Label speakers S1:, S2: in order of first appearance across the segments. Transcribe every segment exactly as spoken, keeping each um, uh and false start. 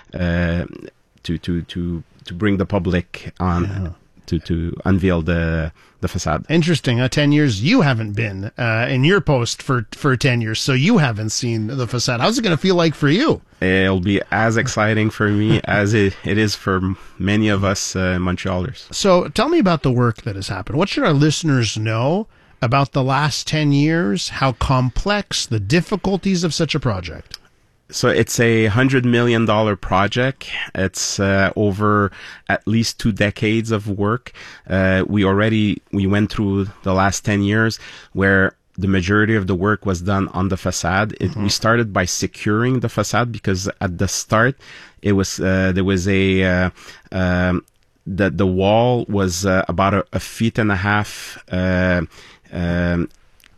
S1: uh, to to to to bring the public on
S2: Yeah.
S1: to to unveil the the facade.
S2: Interesting. Uh, ten years. You haven't been uh, in your post for for ten years, so you haven't seen the facade. How's it going to feel like for you?
S1: It'll be as exciting for me as it, it is for many of us uh, Montrealers.
S2: So tell me about the work that has happened. What should our listeners know about the last ten years? How complex, the difficulties of such a project?
S1: So it's a hundred million dollar project. It's uh, over at least two decades of work. Uh, we already we went through the last ten years where the majority of the work was done on the facade. It, mm-hmm. We started by securing the facade because at the start it was uh, there was a uh, um, the the wall was uh, about a, a feet and a half. Uh, um,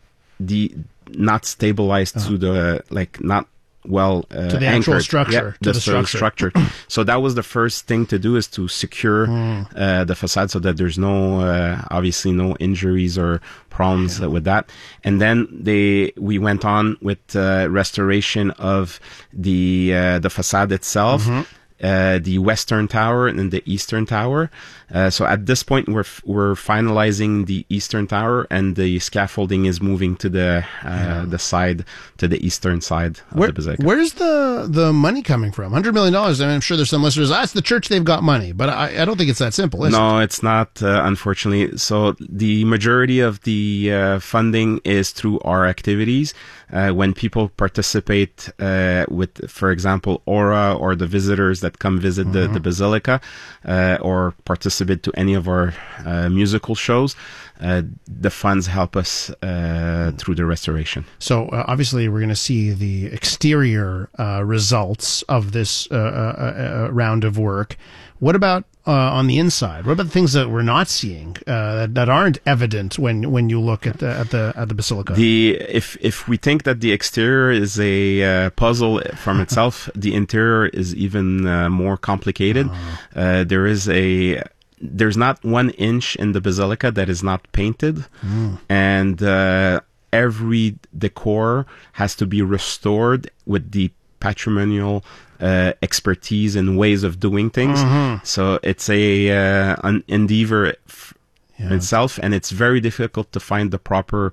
S1: the not stabilized uh-huh. to the like not. well uh,
S2: to the
S1: anchored.
S2: actual structure
S1: yeah,
S2: to
S1: the,
S2: the structure.
S1: structure. So that was the first thing to do, is to secure mm. uh, the facade so that there's no uh, obviously no injuries or problems yeah. with that. And then they we went on with uh, restoration of the uh, the facade itself. Mm-hmm. Uh, the western tower and the eastern tower. Uh, so at this point, we're f- we're finalizing the eastern tower, and the scaffolding is moving to the uh, yeah. the side to the eastern side of
S2: Where,
S1: the basilica.
S2: Where's the the money coming from? Hundred million dollars. I mean, I'm sure there's some listeners. Ah, it's the church. They've got money, but I, I don't think it's that simple. Is
S1: no,
S2: it?
S1: it's not. Uh, unfortunately, so the majority of the uh, funding is through our activities. Uh, when people participate uh, with, for example, Aura or the visitors that come visit mm-hmm. the, the basilica uh, or participate to any of our uh, musical shows, uh, the funds help us uh, through the restoration.
S2: So uh, obviously we're going to see the exterior uh, results of this uh, uh, uh, round of work. What about uh, on the inside? What about the things that we're not seeing uh, that, that aren't evident when, when you look at the at the at the basilica?
S1: The if if we think that the exterior is a uh, puzzle from itself, the interior is even uh, more complicated. Oh. Uh, there is a there's not one inch in the basilica that is not painted, mm. and uh, every decor has to be restored with the patrimonial uh, expertise and ways of doing things. Mm-hmm. So it's a uh, an endeavor f- yeah. itself, and it's very difficult to find the proper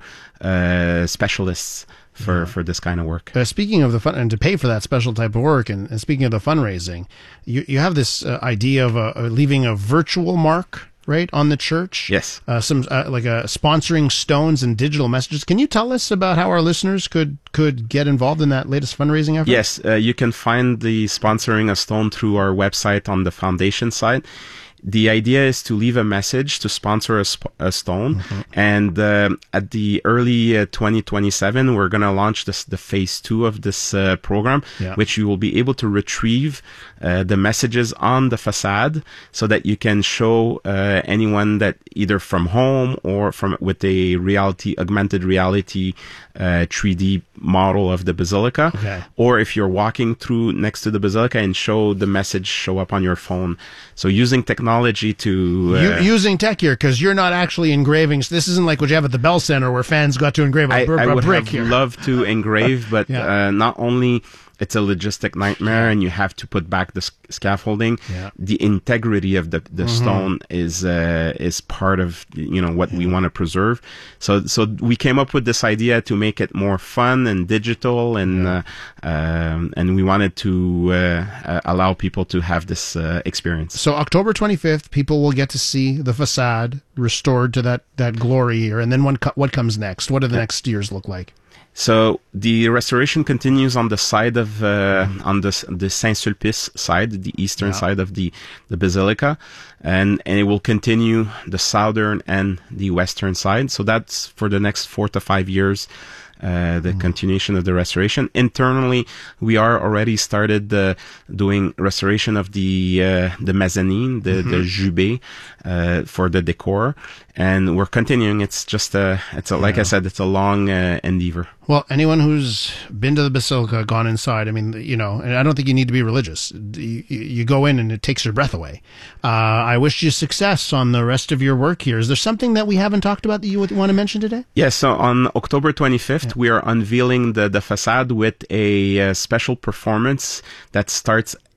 S1: uh, specialists for, yeah. for this kind of work.
S2: Uh, speaking of the fun, and to pay for that special type of work, and, and speaking of the fundraising, you you have this uh, idea of a, uh, leaving a virtual mark, right, on the church?
S1: Yes.
S2: Uh, some uh, like uh, sponsoring stones and digital messages. Can you tell us about how our listeners could could get involved in that latest fundraising effort?
S1: Yes, uh, you can find the sponsoring a stone through our website on the foundation side. The idea is to leave a message to sponsor a, sp- a stone, mm-hmm. and uh, at the early uh, twenty twenty-seven, we're going to launch this, the phase two of this uh, program, yeah. which you will be able to retrieve uh, the messages on the facade, so that you can show uh, anyone that either from home or from with a reality augmented reality uh, three D model of the basilica,
S2: okay.
S1: or if you're walking through next to the basilica and show the message show up on your phone. So using technology to
S2: uh, U- using tech here, because you're not actually engraving. So this isn't like what you have at the Bell Center where fans got to engrave a,
S1: I,
S2: br-
S1: I
S2: a
S1: would
S2: brick
S1: have
S2: here.
S1: loved to engrave, but
S2: yeah.
S1: uh, not only it's a logistic nightmare, and you have to put back the sc- scaffolding.
S2: Yeah.
S1: The integrity of the, the mm-hmm. stone is uh, is part of you know what yeah. we want to preserve. So so we came up with this idea to make it more fun and digital, and yeah. uh, um, and we wanted to uh, uh, allow people to have this uh, experience.
S2: So October twenty-fifth, people will get to see the facade restored to that that glory here, and then what co- what comes next? What do the yeah. next years look like?
S1: So the restoration continues on the side of uh, mm. on the the Saint-Sulpice side, the eastern yeah. side of the the basilica, and and it will continue the southern and the western side. So that's for the next four to five years. Uh, the mm. continuation of the restoration. Internally, we are already started uh, doing restoration of the uh, the mezzanine, the mm-hmm. the jubé, uh, for the decor, and we're continuing. It's just a, it's a, yeah. like I said, it's a long uh, endeavor.
S2: Well, anyone who's been to the basilica, gone inside, I mean, you know, and I don't think you need to be religious. You, you go in and it takes your breath away. Uh, I wish you success on the rest of your work here. Is there something that we haven't talked about that you would want to mention today?
S1: Yes. So on October twenty-fifth, yeah. we are unveiling the, the facade with a uh, special performance that starts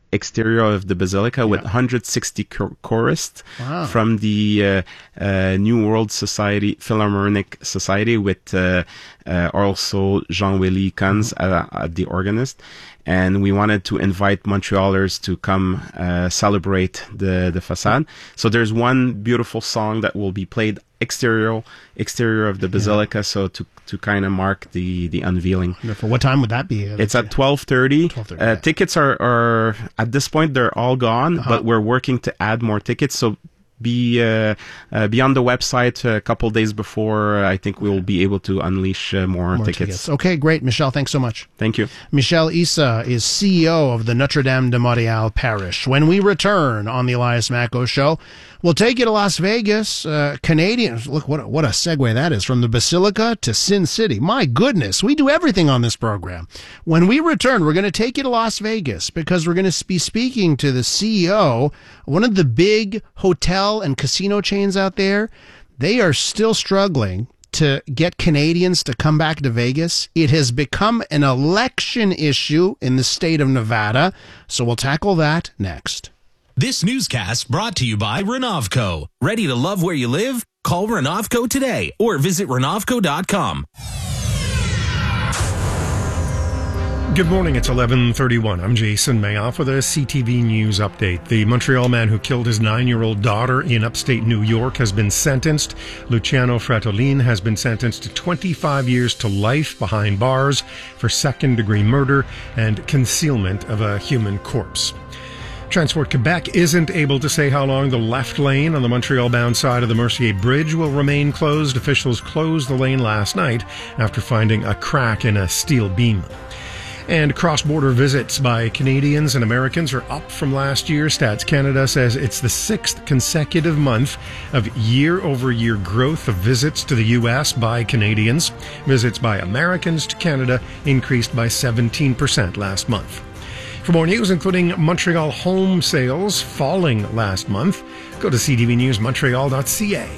S1: exterior of the basilica, yeah. with one hundred sixty chor- chorists wow. from the uh, uh, New World Society, Philharmonic Society, with uh, uh, also Jean-Willy Kunz mm-hmm. uh, uh, the organist. And we wanted to invite Montrealers to come uh, celebrate the, the facade. So there's one beautiful song that will be played exterior exterior of the basilica, yeah. so to to kind of mark the the unveiling.
S2: For what time would that be?
S1: It's at twelve thirty. Uh, yeah. Tickets are, are at this point they're all gone, uh-huh. but we're working to add more tickets. So be uh, uh, be on the website a couple days before. I think we will be able to unleash uh, more, more tickets. tickets.
S2: Okay, great, Michel. Thanks so much.
S1: Thank you.
S2: Michel Issa is C E O of the Notre Dame de Montréal Parish. When we return on the Elias Macko Show, we'll take you to Las Vegas. Uh, Canadians, look what what a segue that is, from the Basilica to Sin City. My goodness, we do everything on this program. When we return, we're going to take you to Las Vegas because we're going to be speaking to the C E O, one of the big hotel and casino chains out there. They are still struggling to get Canadians to come back to Vegas. It has become an election issue in the state of Nevada, so we'll tackle that next.
S3: This newscast brought to you by Renovco. Ready to love where you live? Call Renovco today or visit renovco dot com.
S4: Good morning, it's eleven thirty-one. I'm Jason Mayoff with a C T V News update. The Montreal man who killed his nine-year-old daughter in upstate New York has been sentenced. Luciano Fratellin has been sentenced to twenty-five years to life behind bars for second-degree murder and concealment of a human corpse. Transport Quebec isn't able to say how long the left lane on the Montreal-bound side of the Mercier Bridge will remain closed. Officials closed the lane last night after finding a crack in a steel beam. And cross-border visits by Canadians and Americans are up from last year. Stats Canada says it's the sixth consecutive month of year-over-year growth of visits to the U S by Canadians. Visits by Americans to Canada increased by seventeen percent last month. For more news, including Montreal home sales falling last month, go to c t v news montreal dot c a.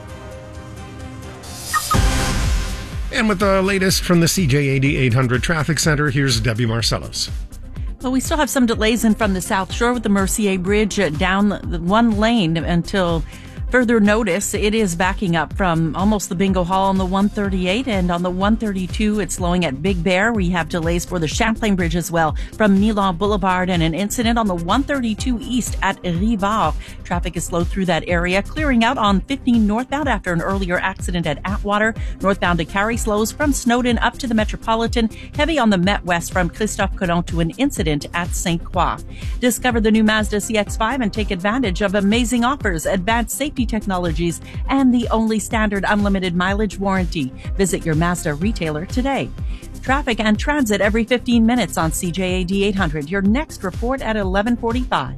S4: And with the latest from the C J A D eight hundred Traffic Center, here's Debbie Marcellos.
S5: Well, we still have some delays in from the South Shore with the Mercier Bridge down the one lane until further notice. It is backing up from almost the Bingo Hall on the one thirty-eight, and on the one thirty-two, it's slowing at Big Bear. We have delays for the Champlain Bridge as well from Milan Boulevard, and an incident on the one thirty-two East at Rivard. Traffic is slow through that area, clearing out on fifteen northbound after an earlier accident at Atwater. Northbound to Cary slows from Snowden up to the Metropolitan. Heavy on the Met West from Christophe Colomb to an incident at Saint Croix. Discover the new Mazda C X five and take advantage of amazing offers, advanced safety technologies, and the only standard unlimited mileage warranty. Visit your Mazda retailer today. Traffic and transit every fifteen minutes on C J A D eight hundred. Your next report at eleven forty-five.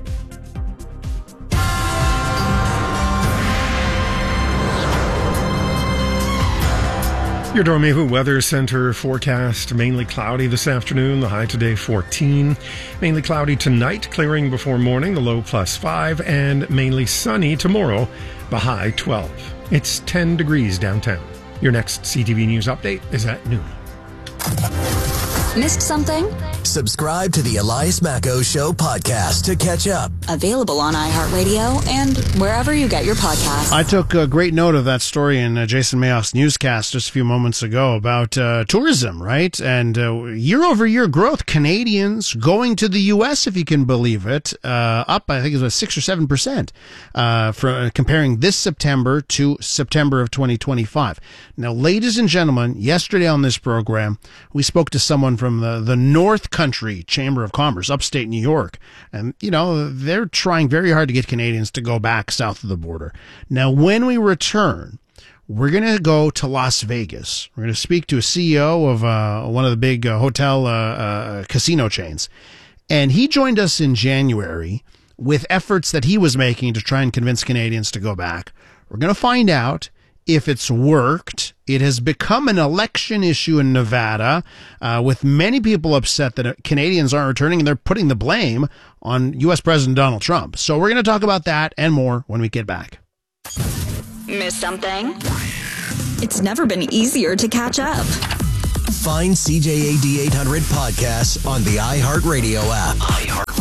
S4: Your Dormevu Weather Center forecast: mainly cloudy this afternoon, the high today fourteen. Mainly cloudy tonight, clearing before morning, the low plus five. And mainly sunny tomorrow, the high twelve. It's ten degrees downtown. Your next C T V News update is at noon.
S6: Missed something?
S7: Subscribe to the Elias Macko Show podcast to catch up.
S6: Available on iHeartRadio and wherever you get your podcasts.
S2: I took a great note of that story in uh, Jason Mayoff's newscast just a few moments ago about uh, tourism, right? And uh, year-over-year growth, Canadians going to the U S, if you can believe it, uh, up, I think it was six or seven percent, uh, for, uh, comparing this September to September of twenty twenty-five. Now, ladies and gentlemen, yesterday on this program, we spoke to someone from the, the North Country Chamber of Commerce, upstate New York. And, you know, they're trying very hard to get Canadians to go back south of the border. Now, when we return, we're going to go to Las Vegas. We're going to speak to a C E O of uh, one of the big uh, hotel uh, uh, casino chains. And he joined us in January with efforts that he was making to try and convince Canadians to go back. We're going to find out if it's worked. It has become an election issue in Nevada, uh, with many people upset that Canadians aren't returning, and they're putting the blame on U S President Donald Trump. So we're going to talk about that and more when we get back.
S6: Miss something? It's never been easier to catch up.
S7: Find C J A D eight hundred podcasts on the iHeartRadio app. iHeartRadio.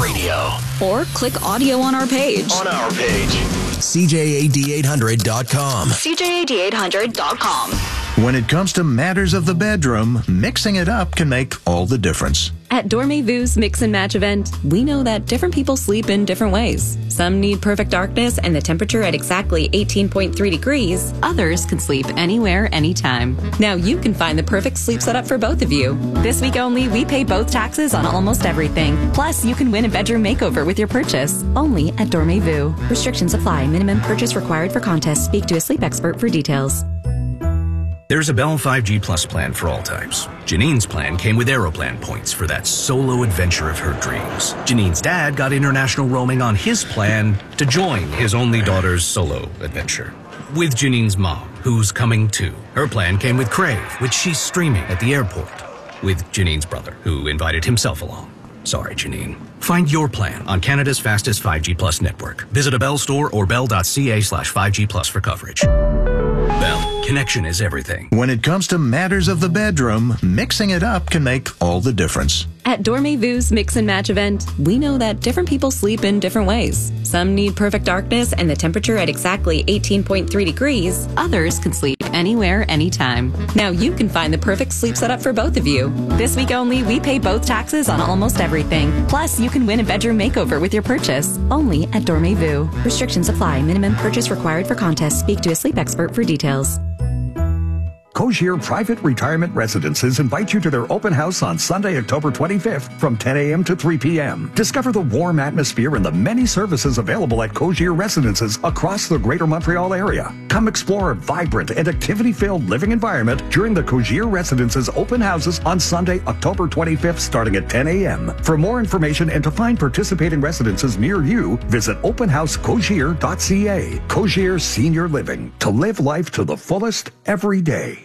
S7: Radio.
S6: Or click audio on our page.
S7: On our page. C J A D eight hundred dot com.
S6: C J A D eight hundred dot com.
S8: When it comes to matters of the bedroom, mixing it up can make all the difference.
S9: At Dormez-Vu's Mix and Match event, we know that different people sleep in different ways. Some need perfect darkness and the temperature at exactly eighteen point three degrees. Others can sleep anywhere, anytime. Now you can find the perfect sleep setup for both of you. This week only, we pay both taxes on almost everything. Plus, you can win a bedroom makeover with your purchase. Only at Dormez-Vu. Restrictions apply. Minimum purchase required for contest. Speak to a sleep expert for details.
S3: There's a Bell five G Plus plan for all types. Janine's plan came with Aeroplan points for that solo adventure of her dreams. Janine's dad got international roaming on his plan to join his only daughter's solo adventure. With Janine's mom, who's coming too. Her plan came with Crave, which she's streaming at the airport. With Janine's brother, who invited himself along. Sorry, Janine. Find your plan on Canada's fastest five G Plus network. Visit a Bell store or bell.ca slash 5G Plus for coverage. Bell, connection is everything.
S8: When it comes to matters of the bedroom, mixing it up can make all the difference.
S9: At Dormez-Vu's Mix and Match event, we know that different people sleep in different ways. Some need perfect darkness and the temperature at exactly eighteen point three degrees. Others can sleep anywhere, anytime. Now you can find the perfect sleep setup for both of you. This week only, we pay both taxes on almost everything. Plus, you can win a bedroom makeover with your purchase. Only at Dormez-Vu. Restrictions apply. Minimum purchase required for contest. Speak to a sleep expert for details.
S10: Cogir Private Retirement Residences invite you to their open house on Sunday, October twenty-fifth from ten a.m. to three p.m. Discover the warm atmosphere and the many services available at Cogir Residences across the Greater Montreal area. Come explore a vibrant and activity-filled living environment during the Cogir Residences open houses on Sunday, October twenty-fifth, starting at ten a.m. For more information and to find participating residences near you, visit open house cogir dot c a. Cogir Senior Living. To live life to the fullest every day.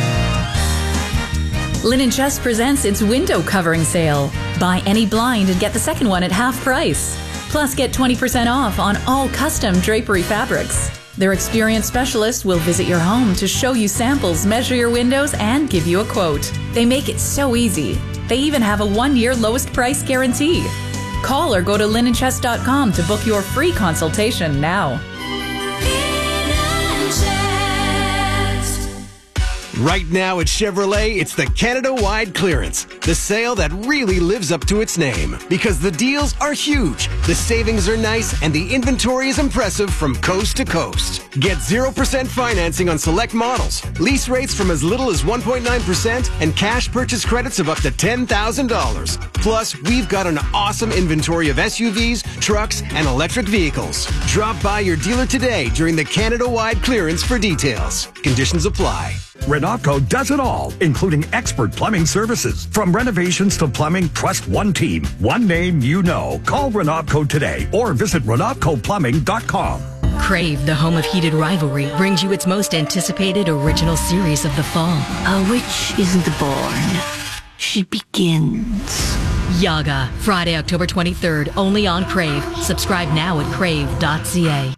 S11: Linen Chest presents its window covering sale. Buy any blind and get the second one at half price. Plus, get twenty percent off on all custom drapery fabrics. Their experienced specialists will visit your home to show you samples, measure your windows, and give you a quote. They make it so easy. They even have a one-year lowest price guarantee. Call or go to linen chest dot com to book your free consultation now.
S12: Right now at Chevrolet, it's the Canada-wide clearance. The sale that really lives up to its name. Because the deals are huge, the savings are nice, and the inventory is impressive from coast to coast. Get zero percent financing on select models, lease rates from as little as one point nine percent, and cash purchase credits of up to ten thousand dollars. Plus, we've got an awesome inventory of S U Vs, trucks, and electric vehicles. Drop by your dealer today during the Canada-wide clearance for details. Conditions apply.
S10: Renovco does it all, including expert plumbing services. From renovations to plumbing, trust one team, one name you know. Call Renovco today or visit renovco plumbing dot com.
S13: Crave, the home of heated rivalry, brings you its most anticipated original series of the fall.
S14: A witch isn't born. She begins.
S13: Yaga, Friday, October twenty-third, only on Crave. Subscribe now at crave dot c a.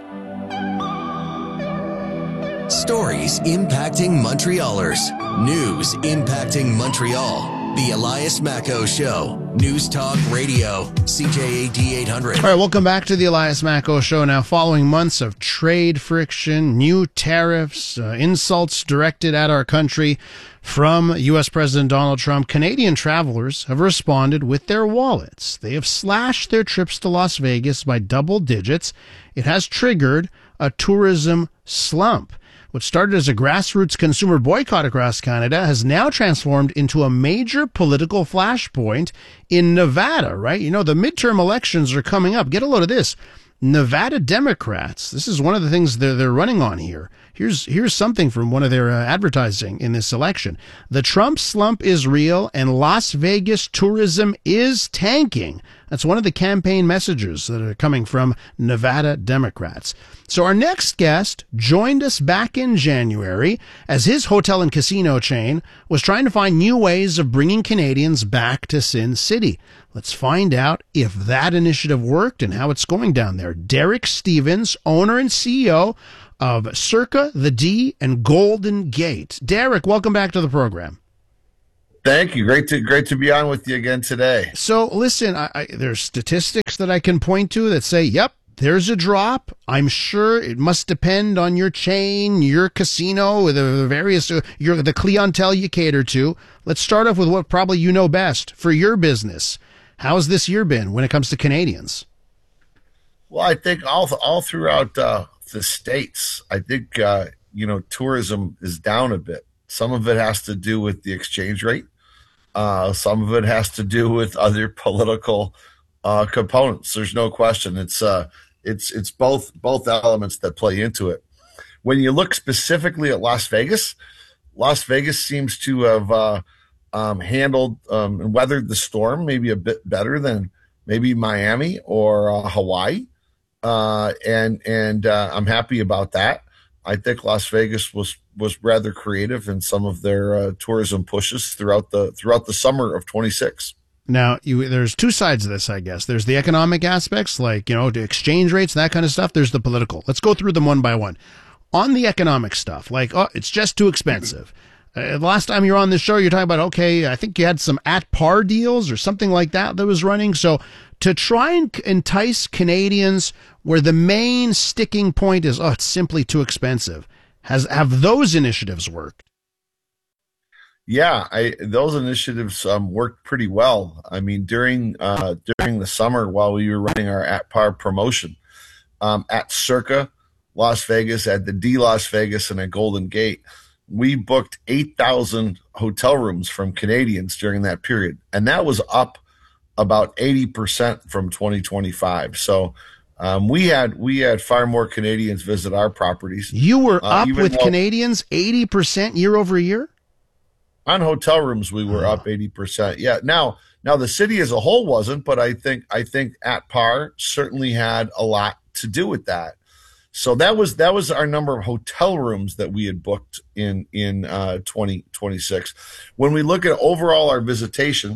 S7: Stories impacting Montrealers. News impacting Montreal. The Elias Macco Show. News Talk Radio. C J A D eight hundred.
S2: All right, welcome back to the Elias Macco Show. Now, following months of trade friction, new tariffs, uh, insults directed at our country from U S President Donald Trump, Canadian travelers have responded with their wallets. They have slashed their trips to Las Vegas by double digits. It has triggered a tourism slump. What started as a grassroots consumer boycott across Canada has now transformed into a major political flashpoint in Nevada, right? You know, the midterm elections are coming up. Get a load of this. Nevada Democrats, this is one of the things they're, they're running on here. Here's, here's something from one of their uh, advertising in this election. The Trump slump is real and Las Vegas tourism is tanking. That's one of the campaign messages that are coming from Nevada Democrats. So our next guest joined us back in January as his hotel and casino chain was trying to find new ways of bringing Canadians back to Sin City. Let's find out if that initiative worked and how it's going down there. Derek Stevens, owner and C E O of Circa, The D, and Golden Gate. Derek, welcome back to the program.
S15: Thank you. Great to great to be on with you again today.
S2: So listen, I, I, there's statistics that I can point to that say, yep, there's a drop. I'm sure it must depend on your chain, your casino, the various, your, the clientele you cater to. Let's start off with what probably you know best for your business. How's this year been when it comes to Canadians?
S15: Well, I think all all throughout uh, the States, I think, uh, you know, tourism is down a bit. Some of it has to do with the exchange rate. Uh, some of it has to do with other political uh, components. There's no question. It's uh, it's it's both both elements that play into it. When you look specifically at Las Vegas, Las Vegas seems to have uh, um, handled um, and weathered the storm maybe a bit better than maybe Miami or uh, Hawaii, uh, and and uh, I'm happy about that. I think Las Vegas was was rather creative in some of their uh, tourism pushes throughout the throughout the summer of twenty-six.
S2: Now, you, there's two sides of this, I guess. There's the economic aspects, like, you know, the exchange rates, that kind of stuff. There's the political. Let's go through them one by one. On the economic stuff, like, oh, it's just too expensive. Uh, the last time you were on this show, you're talking about, okay, I think you had some at-par deals or something like that that was running. So to try and entice Canadians where the main sticking point is, oh, it's simply too expensive, has have those initiatives worked?
S15: Yeah, I, those initiatives um, worked pretty well. I mean, during uh, during the summer while we were running our at-par promotion um, at Circa Las Vegas, at the D Las Vegas, and at Golden Gate, we booked eight thousand hotel rooms from Canadians during that period. And that was up about eighty percent from twenty twenty-five. So um, we had we had far more Canadians visit our properties.
S2: You were
S15: uh,
S2: up with Canadians eighty percent year over year?
S15: On hotel rooms, we were oh. up eighty percent. Yeah. Now, now the city as a whole wasn't, but I think I think at par certainly had a lot to do with that. So that was that was our number of hotel rooms that we had booked in in uh, twenty twenty-six. When we look at overall our visitation,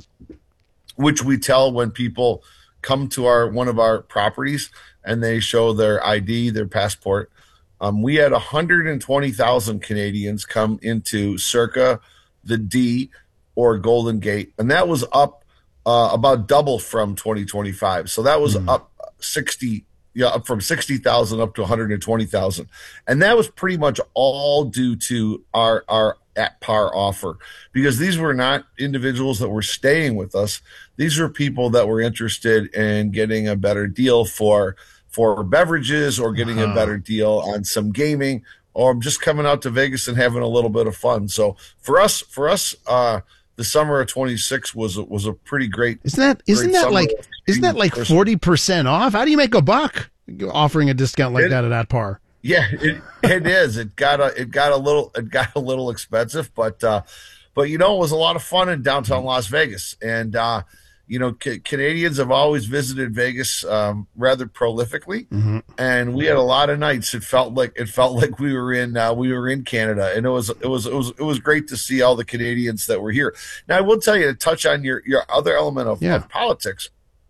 S15: which we tell when people come to our one of our properties and they show their I D, their passport, um, we had one hundred twenty thousand Canadians come into Circa, the D, or Golden Gate, and that was up uh, about double from twenty twenty-five. So that was mm. up sixty, yeah, up from sixty thousand up to one hundred twenty thousand, and that was pretty much all due to our our at par offer, because these were not individuals that were staying with us. These were people that were interested in getting a better deal for for beverages or getting uh-huh. a better deal on some gaming, or just coming out to Vegas and having a little bit of fun. So for us, for us, uh, the summer of twenty-six was was a pretty great.
S2: Isn't that isn't that like isn't that like forty percent off? How do you make a buck offering a discount like it, that at at par?
S15: Yeah, it, it is. It got a it got a little it got a little expensive, but uh, but you know, it was a lot of fun in downtown Las Vegas, and uh, you know, ca- Canadians have always visited Vegas um, rather prolifically, mm-hmm. and we had a lot of nights. It felt like it felt like we were in uh, we were in Canada, and it was it was it was it was great to see all the Canadians that were here. Now, I will tell you, to touch on your your other element of, yeah. of politics,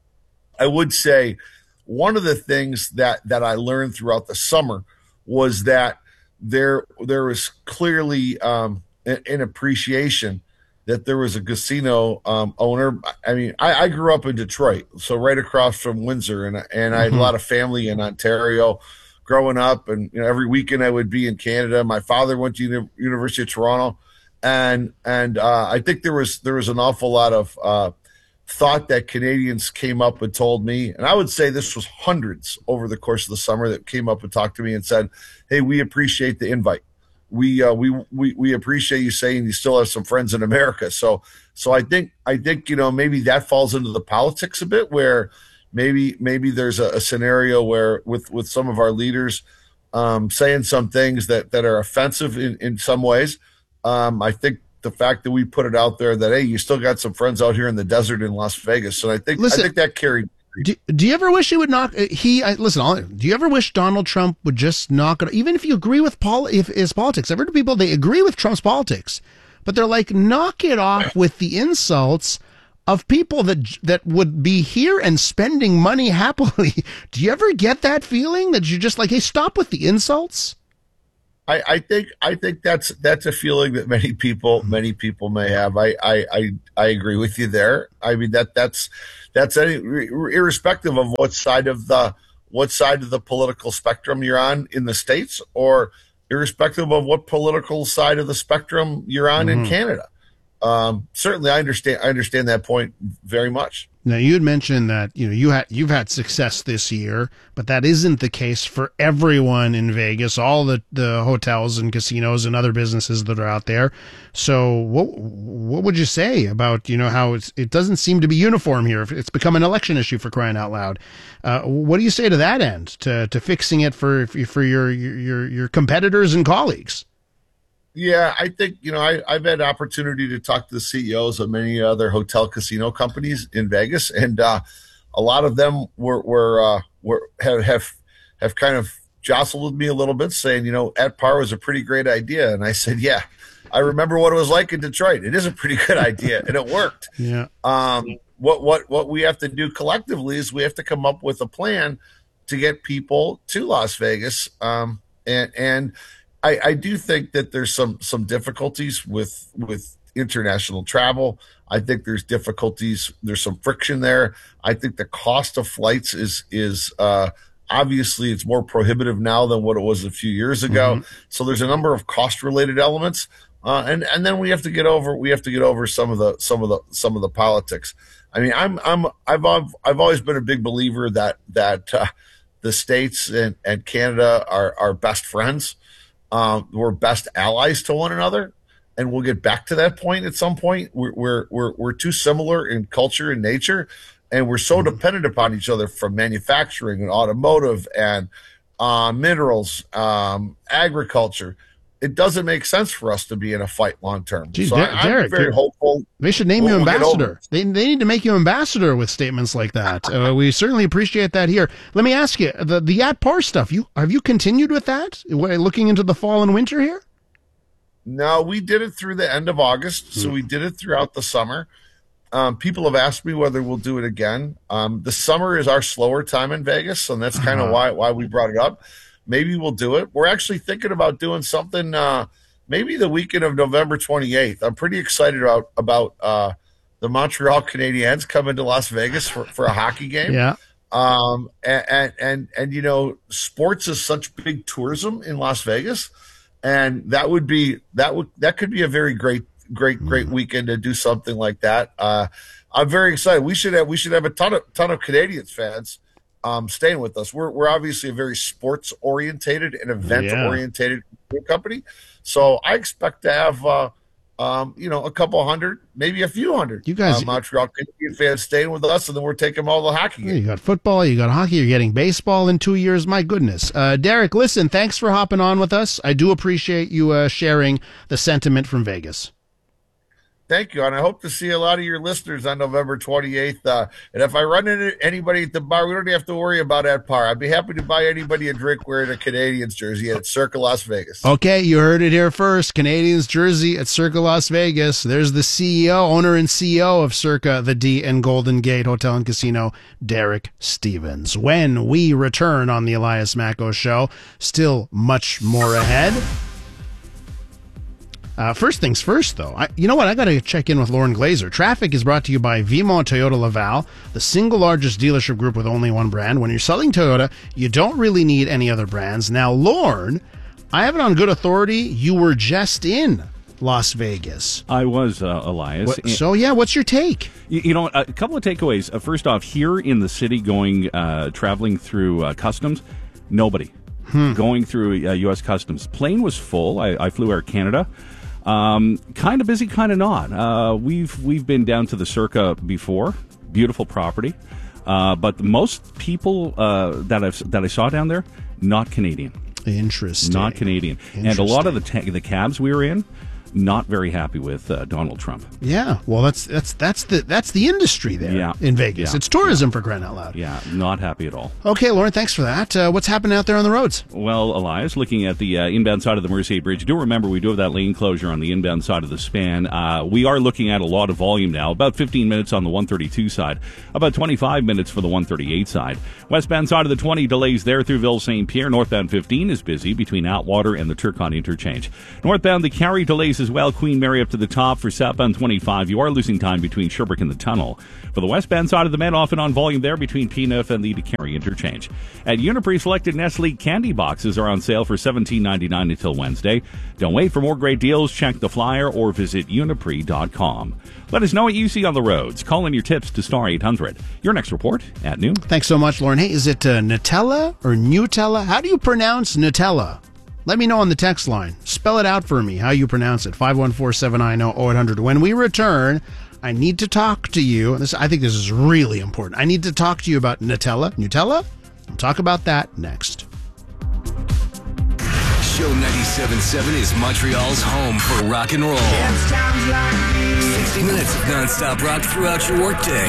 S15: I would say one of the things that that I learned throughout the summer was that there there was clearly um, an, an appreciation that there was a casino um, owner. I mean, I, I grew up in Detroit, so right across from Windsor, and and I had mm-hmm. a lot of family in Ontario growing up, and you know, every weekend I would be in Canada. My father went to Uni- University of Toronto, and and uh, I think there was there was an awful lot of uh, thought that Canadians came up and told me, and I would say this was hundreds over the course of the summer that came up and talked to me and said, "Hey, we appreciate the invite. We uh, we we we appreciate you saying you still have some friends in America." So so I think I think you know maybe that falls into the politics a bit, where maybe maybe there's a, a scenario where with with some of our leaders um, saying some things that that are offensive in in some ways. Um, I think the fact that we put it out there that, hey, you still got some friends out here in the desert in Las Vegas, so I think Listen, I think that carried.
S2: Do, do you ever wish he would knock he I, listen I'll, do you ever wish Donald Trump would just knock it, even if you agree with Paul if his politics? I've heard people, they agree with Trump's politics, but they're like, knock it off with the insults of people that that would be here and spending money happily. Do you ever get that feeling that you're just like, hey, stop with the insults?
S15: I, I think I think that's that's a feeling that many people many people may have. I I, I, I agree with you there. I mean that that's that's any, irrespective of what side of the what side of the political spectrum you're on in the States, or irrespective of what political side of the spectrum you're on mm-hmm. in Canada. Um, certainly, I understand. I understand that point very much.
S2: Now, you had mentioned that you know you had you've had success this year, but that isn't the case for everyone in Vegas. All the, the hotels and casinos and other businesses that are out there. So, what what would you say about you know how it's, it doesn't seem to be uniform here? It's become an election issue, for crying out loud. Uh, what do you say to that end, to to fixing it for for your your your competitors and colleagues?
S15: Yeah, I think, you know, I, I've had opportunity to talk to the C E Os of many other hotel casino companies in Vegas, and uh, a lot of them were were uh, were have, have have kind of jostled with me a little bit, saying, you know, At Par was a pretty great idea, and I said, yeah, I remember what it was like in Detroit. It is a pretty good idea, and it worked.
S2: Yeah.
S15: Um. What what what we have to do collectively is we have to come up with a plan to get people to Las Vegas. Um. And and. I, I do think that there's some some difficulties with with international travel. I think there's difficulties. There's some friction there. I think the cost of flights is is uh, obviously it's more prohibitive now than what it was a few years ago. Mm-hmm. So there's a number of cost related elements, uh, and and then we have to get over we have to get over some of the some of the some of the politics. I mean, I'm I'm I've I've always been a big believer that that uh, the States and, and Canada are are best friends. Um, we're best allies to one another, and we'll get back to that point at some point. We're we're we're, we're too similar in culture and nature, and we're so dependent upon each other from manufacturing and automotive and uh, minerals, um, agriculture. It doesn't make sense for us to be in a fight long term. So
S2: Der-
S15: I, I'm
S2: Derek,
S15: very hopeful.
S2: They should name
S15: we'll,
S2: you
S15: we'll
S2: ambassador. They they need to make you ambassador with statements like that. Uh, we certainly appreciate that here. Let me ask you, the the At Par stuff. You have you continued with that? Looking into the fall and winter here?
S15: No, we did it through the end of August, so we did it throughout the summer. Um, people have asked me whether we'll do it again. Um, the summer is our slower time in Vegas, and that's kind of uh-huh. why why we brought it up. Maybe we'll do it. We're actually thinking about doing something. Uh, maybe the weekend of November twenty-eighth. I'm pretty excited about about uh, the Montreal Canadiens coming to Las Vegas for, for a hockey game.
S2: Yeah.
S15: Um, and, and and and you know, sports is such big tourism in Las Vegas, and that would be that would that could be a very great great great weekend to do something like that. Uh, I'm very excited. We should have we should have a ton of ton of Canadiens fans um, staying with us. We're we're obviously a very sports orientated and event orientated yeah. company, so I expect to have uh, um, you know a couple hundred, maybe a few hundred.
S2: You guys,
S15: uh, Montreal Canadian fans staying with us, and then we're taking them all the hockey games.
S2: You got football, you got hockey, you're getting baseball in two years. My goodness, uh, Derek, listen, thanks for hopping on with us. I do appreciate you uh, sharing the sentiment from Vegas.
S15: Thank you, and I hope to see a lot of your listeners on November twenty-eighth. Uh, and if I run into anybody at the bar, we don't have to worry about At Par. I'd be happy to buy anybody a drink wearing a Canadiens jersey at Circa Las Vegas.
S2: Okay, you heard it here first. Canadiens jersey at Circa Las Vegas. There's the C E O, owner and C E O of Circa, the D and Golden Gate Hotel and Casino, Derek Stevens. When we return on the Elias Macko Show, still much more ahead. Uh, first things first, though. I, you know what? I got to check in with Lauren Glazer. Traffic is brought to you by Vimont Toyota Laval, the single largest dealership group with only one brand. When you're selling Toyota, you don't really need any other brands. Now, Lauren, I have it on good authority. You were just in Las Vegas.
S16: I was, uh, Elias.
S2: What, so, yeah, what's your take?
S16: You, you know, a couple of takeaways. Uh, first off, here in the city, going uh, traveling through uh, customs, nobody
S2: hmm.
S16: going through uh, U S Customs. Plane was full. I, I flew Air Canada. Um, kind of busy, kind of not. Uh, we've we've been down to the Circa before. Beautiful property, uh, but most people uh, that I that I saw down there, not Canadian.
S2: Interesting.
S16: Not Canadian. And a lot of the ta- the cabs we were in, not very happy with uh, Donald Trump.
S2: Yeah, well, that's that's that's the that's the industry there
S16: Yeah.
S2: in Vegas.
S16: Yeah.
S2: It's tourism for crying out loud.
S16: Yeah, not happy at all.
S2: Okay, Lauren, thanks for that. Uh, what's happening out there on the roads?
S16: Well, Elias, looking at the uh, inbound side of the Mercier Bridge, do remember we do have that lane closure on the inbound side of the span. Uh, we are looking at a lot of volume now, about fifteen minutes on the one thirty-two side, about twenty-five minutes for the one thirty-eight side. Westbound side of the twenty, delays there through Ville Saint Pierre. Northbound fifteen is busy between Atwater and the Turcot interchange. Northbound, the Cary delays as well. Queen Mary up to the top. For southbound twenty-five, you are losing time between Sherbrooke and the tunnel. For the westbound side of the Met, often on volume there between P N F and the Cary interchange. At Uniprix, selected Nestle candy boxes are on sale for seventeen ninety-nine until Wednesday. Don't wait for more great deals. Check the flyer or visit uniprix dot com. Let us know what you see on the roads. Call in your tips to star eight hundred. Your next report at noon.
S2: Thanks so much, Lauren. Hey, is it uh, Nutella or Nutella? How do you pronounce Nutella? Let me know on the text line. Spell it out for me, how you pronounce it. five one four, seven nine zero, zero eight hundred. When we return, I need to talk to you. This, I think this is really important. I need to talk to you about Nutella. Nutella? We'll talk about that next.
S7: Show ninety-seven point seven is Montreal's home for rock and roll. sixty minutes of non-stop rock throughout your workday.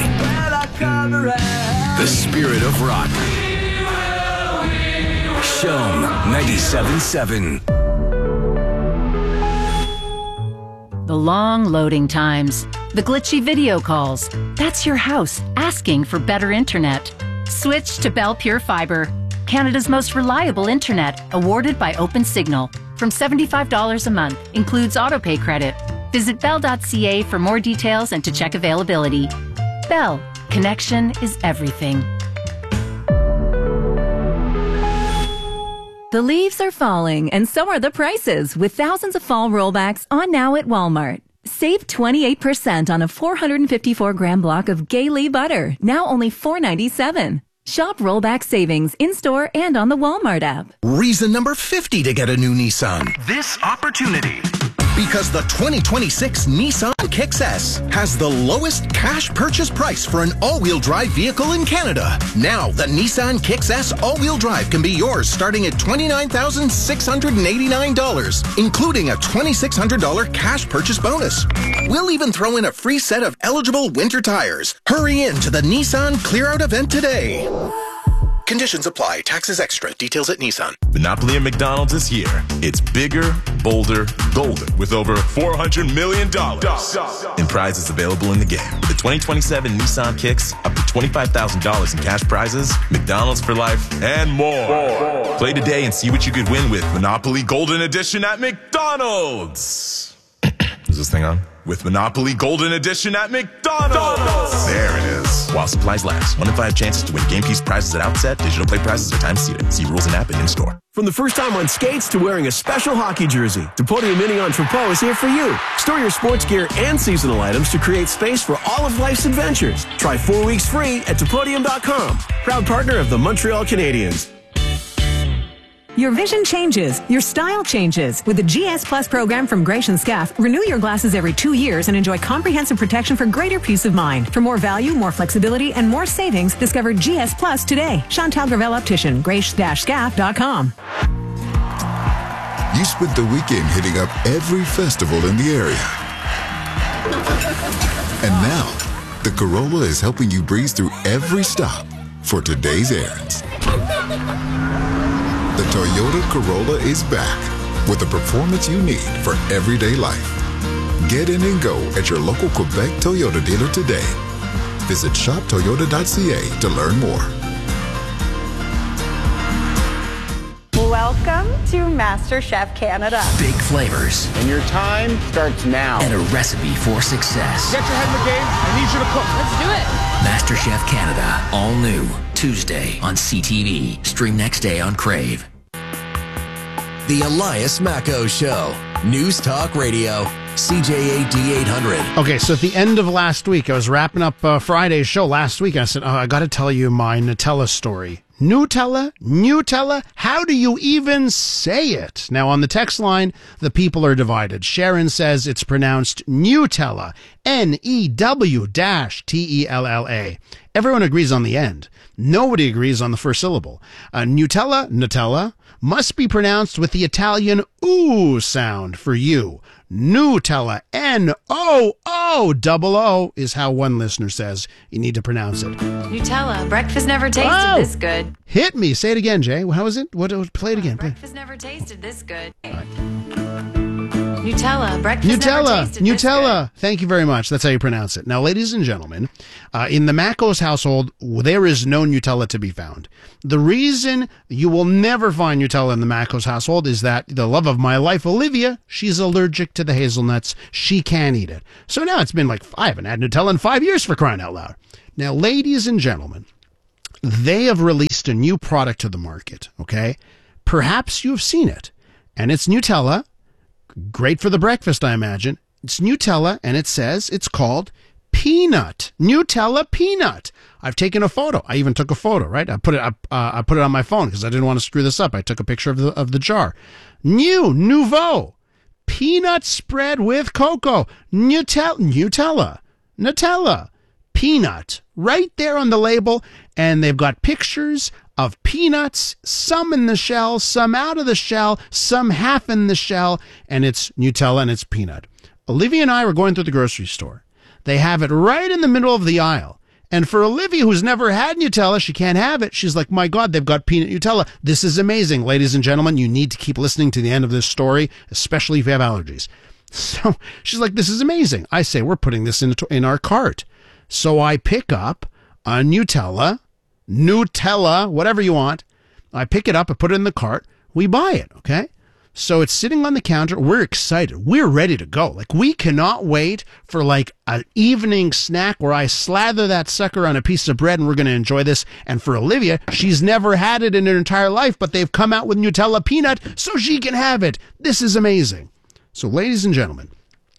S7: The spirit of rock. Show ninety-seven point seven.
S11: The long loading times, the glitchy video calls. That's your house asking for better internet. Switch to Bell Pure Fiber, Canada's most reliable internet, awarded by OpenSignal. From seventy-five dollars a month, includes autopay credit. Visit bell dot c a for more details and to check availability. Bell, connection is everything.
S9: The leaves are falling, and so are the prices, with thousands of fall rollbacks on now at Walmart. Save twenty-eight percent on a four hundred fifty-four gram block of Gailey butter, now only four ninety-seven. Shop rollback savings in-store and on the Walmart app.
S8: Reason number fifty to get a new Nissan.
S17: This opportunity.
S8: Because the twenty twenty-six Nissan Kicks S has the lowest cash purchase price for an all-wheel drive vehicle in Canada. Now, the Nissan Kicks S all-wheel drive can be yours starting at twenty-nine thousand six hundred eighty-nine dollars, including a twenty-six hundred dollars cash purchase bonus. We'll even throw in a free set of eligible winter tires. Hurry in to the Nissan Clear Out event today. Conditions apply. Taxes extra. Details at Nissan.
S18: Monopoly at McDonald's is here. It's bigger, bolder, golden with over four hundred million dollars in prizes available in the game. With the twenty twenty-seven Nissan Kicks, up to twenty-five thousand dollars in cash prizes, McDonald's for life, and more. more. Play today and see what you could win with Monopoly Golden Edition at McDonald's. Is this thing on? With Monopoly Golden Edition at McDonald's. There it is. While supplies last. One in five chances to win game piece prizes at outset. Digital play prizes are time seated. See rules and app and in-store.
S19: From the first time on skates to wearing a special hockey jersey, Topodium Mini Entrepot is here for you. Store your sports gear and seasonal items to create space for all of life's adventures. Try four weeks free at Topodium dot com. Proud partner of the Montreal Canadiens.
S20: Your vision changes, your style changes. With the G S Plus program from Gratian Scaff, renew your glasses every two years and enjoy comprehensive protection for greater peace of mind. For more value, more flexibility, and more savings, discover G S Plus today. Chantal Gravel Optician, grace dash scaff dot com.
S21: You spent the weekend hitting up every festival in the area. And now, the Corolla is helping you breeze through every stop for today's errands. The Toyota Corolla is back with the performance you need for everyday life. Get in and go at your local Quebec Toyota dealer today. Visit shop toyota dot c a to learn more.
S22: Welcome to MasterChef Canada.
S3: Big flavors.
S23: And your time starts now.
S3: And a recipe for success.
S23: Get your head in the game. I need you to cook.
S22: Let's do it.
S3: MasterChef Canada. All new. Tuesday on C T V. Stream next day on Crave.
S7: The Elias Macco Show. News Talk Radio. C J A D eight hundred.
S2: Okay, so at the end of last week, I was wrapping up uh, Friday's show last week, and I said, oh, I got to tell you my Nutella story. Nutella? Nutella? How do you even say it? Now, on the text line, the people are divided. Sharon says it's pronounced Nutella. N E W T E L L A. Everyone agrees on the end. Nobody agrees on the first syllable. Uh, Nutella, Nutella, must be pronounced with the Italian ooh sound for you. Nutella. N O O double O is how one listener says you need to pronounce it.
S1: Nutella. Breakfast never tasted
S2: Oh.
S1: this good.
S2: Hit me. Say it again, Jay. How is it? What? Play it again. Play.
S1: Breakfast never tasted this good. Nutella. Breakfast never
S2: Nutella,
S1: tasted this
S2: Nutella. Thank you very much. That's how you pronounce it. Now, ladies and gentlemen, uh, in the Mackos household, there is no Nutella to be found. The reason you will never find Nutella in the Mackos household is that the love of my life, Olivia, she's allergic to the hazelnuts. She can't eat it. So now it's been like, I haven't had Nutella in five years for crying out loud. Now, ladies and gentlemen, they have released a new product to the market, okay? Perhaps you've seen it. And it's Nutella. Great for the breakfast, I imagine. It's Nutella, and it says it's called Peanut. Nutella Peanut. I've taken a photo. I even took a photo, right? I put it up. Uh, I put it on my phone because I didn't want to screw this up. I took a picture of the of the jar. New Nouveau peanut spread with cocoa. Nutella. Nutella. Nutella. Peanut. Right there on the label, and they've got pictures of peanuts, some in the shell, some out of the shell, some half in the shell, and it's Nutella and it's peanut. Olivia and I were going through the grocery store. They have it right in the middle of the aisle. And for Olivia, who's never had Nutella, she can't have it. She's like, my God, they've got peanut Nutella. This is amazing. Ladies and gentlemen, you need to keep listening to the end of this story, especially if you have allergies. So she's like, this is amazing. I say, we're putting this in, in our cart. So I pick up a Nutella, Nutella, whatever you want. I pick it up, I put it in the cart. We buy it, okay? So it's sitting on the counter. We're excited. We're ready to go. Like, we cannot wait for like an evening snack where I slather that sucker on a piece of bread and we're going to enjoy this. And for Olivia, she's never had it in her entire life, but they've come out with Nutella Peanut so she can have it. This is amazing. So, ladies and gentlemen,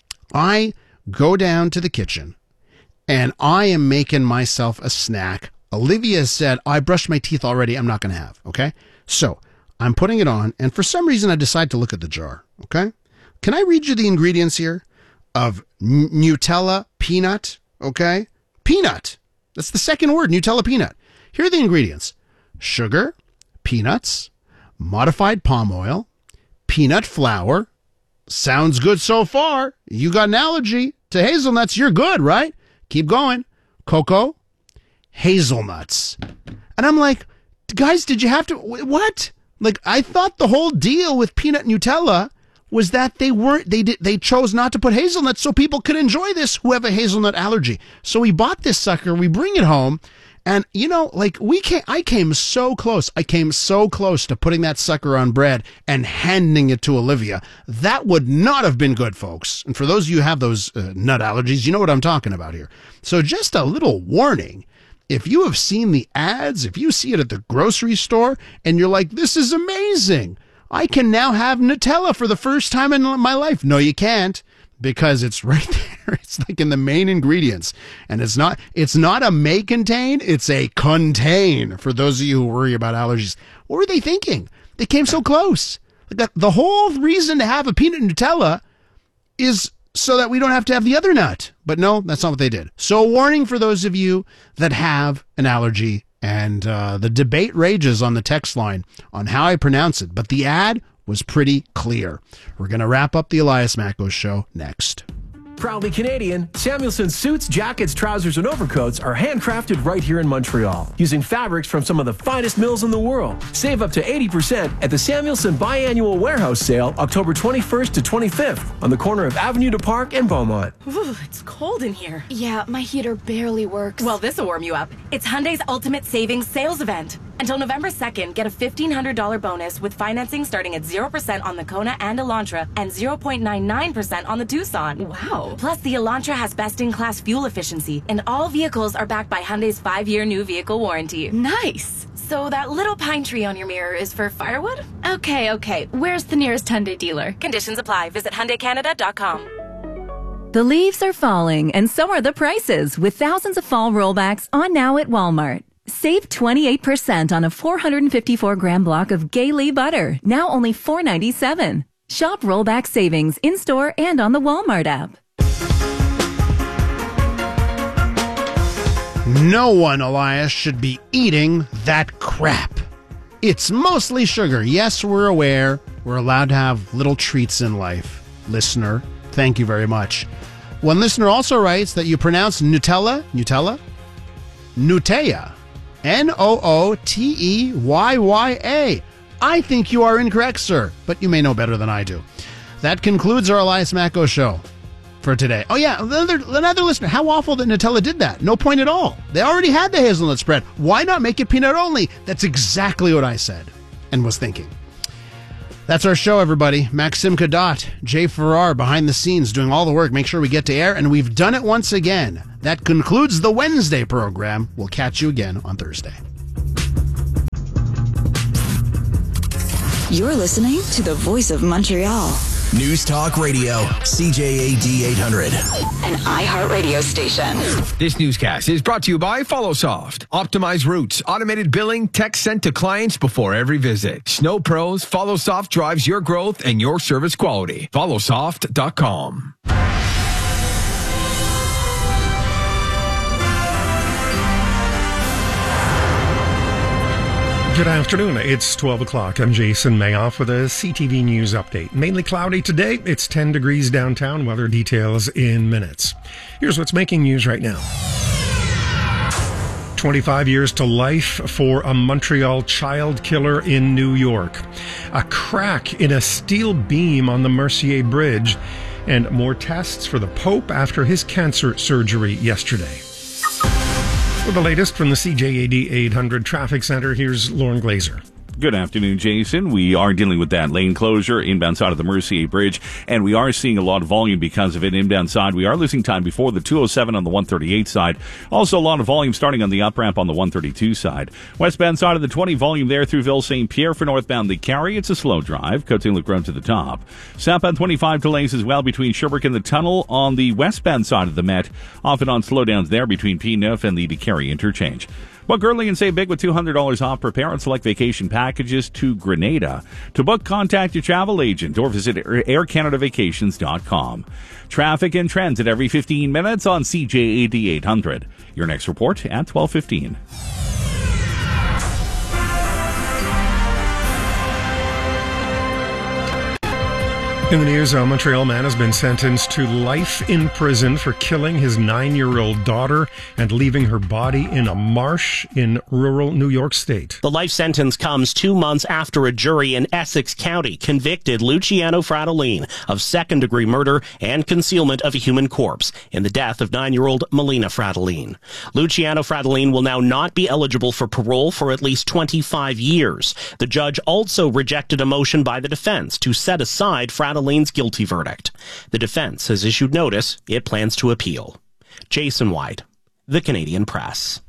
S2: I go down to the kitchen and I am making myself a snack. Olivia said, I brushed my teeth already. I'm not going to have. Okay. So I'm putting it on. And for some reason, I decide to look at the jar. Okay. Can I read you the ingredients here of N- Nutella peanut? Okay. Peanut. That's the second word, Nutella peanut. Here are the ingredients: sugar, peanuts, modified palm oil, peanut flour. Sounds good so far. You got an allergy to hazelnuts. You're good, right? Keep going. Cocoa, hazelnuts. And I'm like, guys, did you have to, what? Like, I thought the whole deal with peanut Nutella was that they weren't, they did, they chose not to put hazelnuts so people could enjoy this who have a hazelnut allergy. So we bought this sucker, we bring it home, and you know, like we came, I came so close, I came so close to putting that sucker on bread and handing it to Olivia. That would not have been good, folks. And for those of you who have those uh, nut allergies, you know what I'm talking about here. So just a little warning. If you have seen the ads, if you see it at the grocery store and you're like, this is amazing, I can now have Nutella for the first time in my life. No, you can't, because it's right there. It's like in the main ingredients. And it's not, it's not a may contain, it's a contain for those of you who worry about allergies. What were they thinking? They came so close. Like that, the whole reason to have a peanut Nutella is so that we don't have to have the other nut. But no, that's not what they did. So a warning for those of you that have an allergy, and uh, the debate rages on the text line on how I pronounce it, but the ad was pretty clear. We're going to wrap up the Elias Mackos show next.
S19: Proudly Canadian, Samuelson suits, jackets, trousers, and overcoats are handcrafted right here in Montreal, using fabrics from some of the finest mills in the world. Save up to eighty percent at the Samuelson Biannual Warehouse Sale, October twenty-first to twenty-fifth, on the corner of Avenue du Parc and Beaumont.
S5: Ooh, it's cold in here.
S17: Yeah, my heater barely works.
S5: Well, this'll warm you up. It's Hyundai's Ultimate Savings Sales Event. Until November second, get a fifteen hundred dollars bonus with financing starting at zero percent on the Kona and Elantra and zero point nine nine percent on the Tucson. Wow. Plus, the Elantra has best-in-class fuel efficiency, and all vehicles are backed by Hyundai's five-year new vehicle warranty.
S17: Nice.
S5: So that little pine tree on your mirror is for firewood?
S17: Okay, okay. Where's the nearest Hyundai dealer?
S5: Conditions apply. Visit Hyundai Canada dot com.
S11: The leaves are falling, and so are the prices, with thousands of fall rollbacks on now at Walmart. Save twenty-eight percent on a four hundred fifty-four gram block of Gaylee butter, now only four ninety-seven. Shop rollback savings in-store and on the Walmart app.
S2: No one, Elias, should be eating that crap. It's mostly sugar. Yes, we're aware. We're allowed to have little treats in life, listener. Thank you very much. One listener also writes that you pronounce Nutella, Nutella, Nuteya, N O O T E Y Y A. I think you are incorrect, sir, but you may know better than I do. That concludes our Elias Macko show for today. Oh, yeah, another, another listener. How awful that Nutella did that. No point at all. They already had the hazelnut spread. Why not make it peanut only? That's exactly what I said and was thinking. That's our show, everybody. Maxim Kadot, Jay Farrar behind the scenes doing all the work. Make sure we get to air, and we've done it once again. That concludes the Wednesday program. We'll catch you again on Thursday.
S4: You're listening to the Voice of Montreal.
S7: News Talk Radio, C J A D eight hundred.
S4: An iHeartRadio station.
S6: This newscast is brought to you by FollowSoft. Optimize routes, automated billing, text sent to clients before every visit. Snow Pros, FollowSoft drives your growth and your service quality. follow soft dot com.
S12: Good afternoon. It's twelve o'clock. I'm Jason Mayoff with a C T V News update. Mainly cloudy today. It's ten degrees downtown. Weather details in minutes. Here's what's making news right now. twenty-five years to life for a Montreal child killer in New York. A crack in a steel beam on the Mercier Bridge. And more tests for the Pope after his cancer surgery yesterday. With the latest from the C J A D eight hundred Traffic Center, here's Lauren Glazer.
S16: Good afternoon, Jason. We are dealing with that lane closure inbound side of the Mercier Bridge, and we are seeing a lot of volume because of it inbound side. We are losing time before the two oh seven on the one thirty-eight side. Also, a lot of volume starting on the up ramp on the one thirty-two side. Westbound side of the twenty, volume there through Ville Saint Pierre for northbound the Carry. It's a slow drive. Cote-Saint-Luc Road to the top. Southbound twenty-five delays as well between Sherbrooke and the tunnel on the westbound side of the Met. Often on slowdowns there between P-Neuf and the DeCarry interchange. Book early and save big with two hundred dollars off. Prepare and select vacation packages to Grenada. To book, contact your travel agent or visit air canada vacations dot com. Traffic and trends at every fifteen minutes on C J A D eight hundred. Your next report at twelve fifteen.
S12: In the news, a Montreal man has been sentenced to life in prison for killing his nine-year-old daughter and leaving her body in a marsh in rural New York State.
S24: The life sentence comes two months after a jury in Essex County convicted Luciano Fratellin of second-degree murder and concealment of a human corpse in the death of nine-year-old Melina Fratellin. Luciano Fratellin will now not be eligible for parole for at least twenty-five years. The judge also rejected a motion by the defense to set aside Fratellin Frattellin's guilty verdict. The defense has issued notice it plans to appeal. Jason White, The Canadian Press.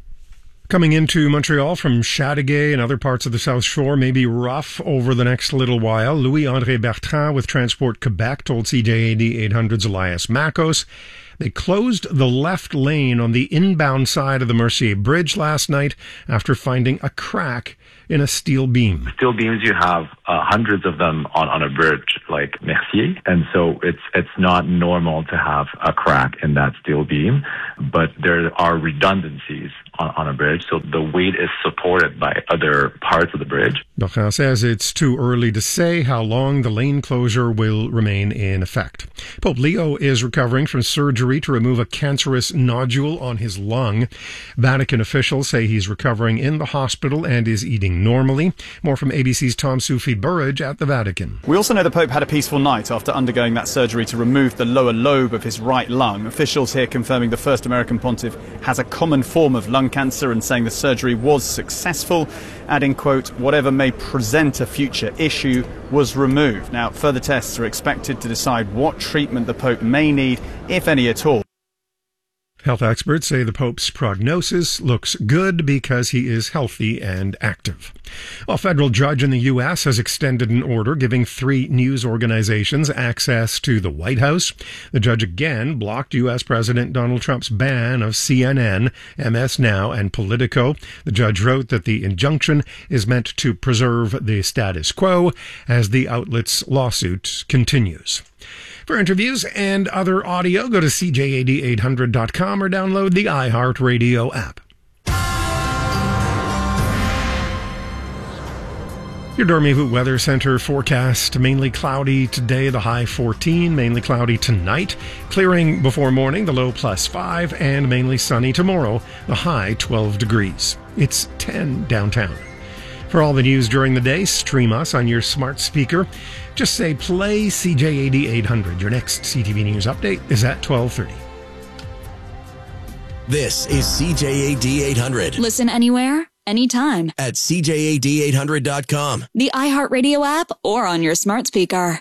S12: Coming into Montreal from Chateauguay and other parts of the South Shore may be rough over the next little while. Louis-André Bertrand with Transport Quebec told C J A D eight hundred's Elias Mackos they closed the left lane on the inbound side of the Mercier Bridge last night after finding a crack in a steel beam.
S25: Steel beams, you have uh, hundreds of them on, on a bridge like Mercier, and so it's it's not normal to have a crack in that steel beam, but there are redundancies on, on a bridge, so the weight is supported by other parts of the bridge.
S12: Bertrand says it's too early to say how long the lane closure will remain in effect. Pope Leo is recovering from surgery to remove a cancerous nodule on his lung. Vatican officials say he's recovering in the hospital and is eating normally. More from A B C's Tom Soufi Burridge at the Vatican.
S26: We also know the Pope had a peaceful night after undergoing that surgery to remove the lower lobe of his right lung. Officials here confirming the first American pontiff has a common form of lung cancer and saying the surgery was successful, adding, quote, whatever may present a future issue was removed. Now, further tests are expected to decide what treatment the Pope may need, if any at all.
S12: Health experts say the Pope's prognosis looks good because he is healthy and active. A federal judge in the U S has extended an order giving three news organizations access to the White House. The judge again blocked U S President Donald Trump's ban of C N N, M S Now, and Politico. The judge wrote that the injunction is meant to preserve the status quo as the outlet's lawsuit continues. For interviews and other audio, go to C J A D eight hundred dot com or download the iHeartRadio app. Your Dormivut Weather Center forecast: mainly cloudy today, the high fourteen, mainly cloudy tonight, clearing before morning, the low plus five, and mainly sunny tomorrow, the high twelve degrees. It's ten downtown. For all the news during the day, stream us on your smart speaker. Just say play C J A D eight hundred. Your next C T V News update is at twelve thirty.
S7: This is C J A D eight hundred.
S4: Listen anywhere, anytime.
S7: At C J A D eight hundred dot com.
S4: The iHeartRadio app or on your smart speaker.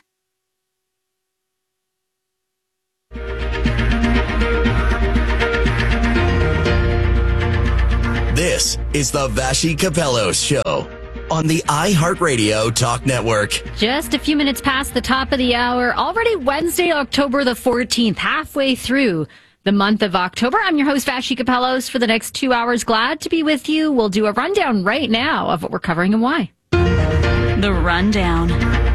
S7: This is the Vashi Capellos Show on the iHeartRadio Talk Network.
S8: Just a few minutes past the top of the hour. Already Wednesday, October the fourteenth, halfway through the month of October. I'm your host, Vashi Capellos, for the next two hours. Glad to be with you. We'll do a rundown right now of what we're covering and why.
S4: The Rundown.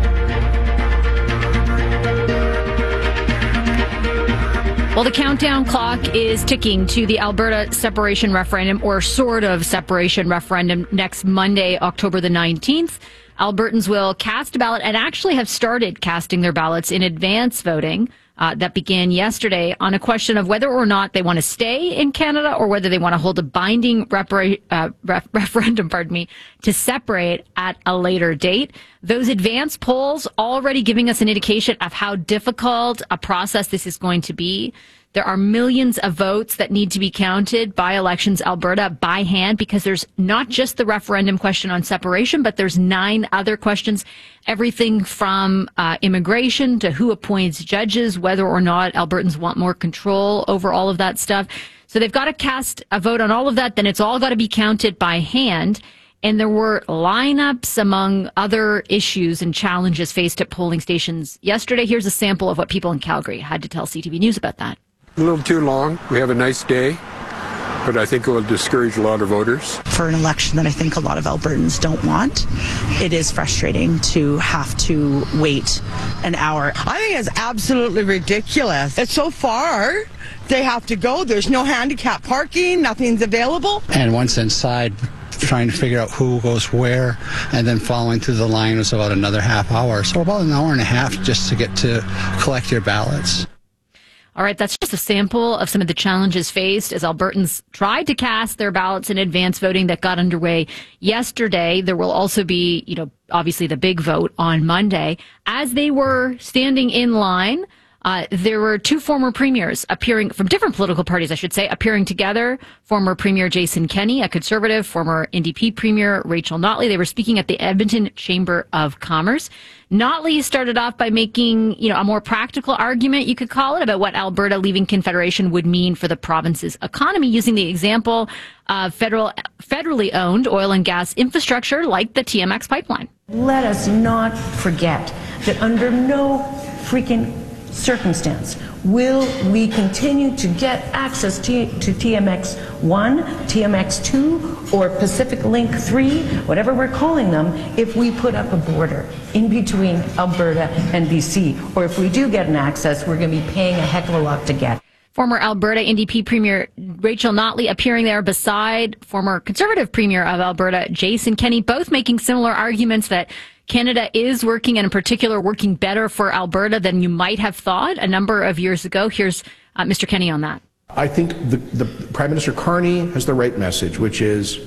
S8: Well, the countdown clock is ticking to the Alberta separation referendum, or sort of separation referendum, next Monday, October the nineteenth. Albertans will cast a ballot and actually have started casting their ballots in advance voting. Uh, that began yesterday on a question of whether or not they want to stay in Canada or whether they want to hold a binding repara- uh, ref- referendum, pardon me, to separate at a later date. Those advance polls already giving us an indication of how difficult a process this is going to be. There are millions of votes that need to be counted by Elections Alberta by hand, because there's not just the referendum question on separation, but there's nine other questions, everything from uh, immigration to who appoints judges, whether or not Albertans want more control over all of that stuff. So they've got to cast a vote on all of that. Then it's all got to be counted by hand. And there were lineups among other issues and challenges faced at polling stations yesterday. Here's a sample of what people in Calgary had to tell C T V News about that.
S9: A little too long. We have a nice day, but I think it will discourage a lot of voters.
S10: For an election that I think a lot of Albertans don't want, it is frustrating to have to wait an hour.
S13: I think it's absolutely ridiculous. It's so far they have to go. There's no handicap parking, nothing's available.
S14: And once inside, trying to figure out who goes where, and then following through the line was about another half hour. So about an hour and a half just to get to collect your ballots.
S8: All right, that's just a sample of some of the challenges faced as Albertans tried to cast their ballots in advance voting that got underway yesterday. There will also be, you know, obviously the big vote on Monday. As they were standing in line, Uh, there were two former premiers appearing from different political parties, I should say, appearing together. Former Premier Jason Kenney, a Conservative, former N D P Premier Rachel Notley. They were speaking at the Edmonton Chamber of Commerce. Notley started off by making, you know, a more practical argument, you could call it, about what Alberta leaving Confederation would mean for the province's economy, using the example of federal, federally owned oil and gas infrastructure like the T M X pipeline.
S15: Let us not forget that under no freaking circumstance will we continue to get access to, to T M X one, T M X two, or Pacific Link three, whatever we're calling them, if we put up a border in between Alberta and B C. Or if we do get an access, we're going to be paying a heck of a lot to get.
S8: Former Alberta N D P Premier Rachel Notley appearing there beside former Conservative Premier of Alberta Jason Kenney, both making similar arguments that Canada is working, and in particular working better for Alberta than you might have thought a number of years ago. Here's uh, Mister Kenney on that.
S27: I think the, the Prime Minister Carney has the right message, which is